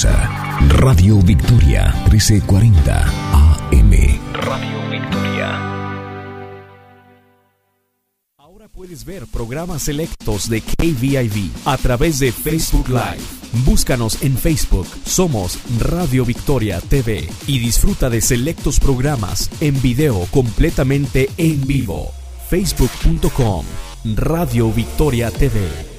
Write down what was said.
casa. Radio Victoria 1340 AM. Radio Victoria. Ahora puedes ver programas selectos de KVIV a través de Facebook Live. Búscanos en Facebook, somos Radio Victoria TV, y disfruta de selectos programas en video completamente en vivo. Facebook.com, Radio Victoria TV.